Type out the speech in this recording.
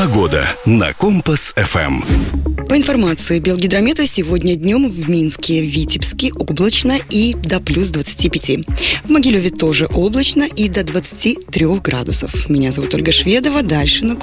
Погода на Компас-ФМ. По информации Белгидромета, сегодня днем в Минске, Витебске облачно и до плюс 25. В Могилеве тоже облачно и до 23 градусов. Меня зовут Ольга Шведова. Дальше на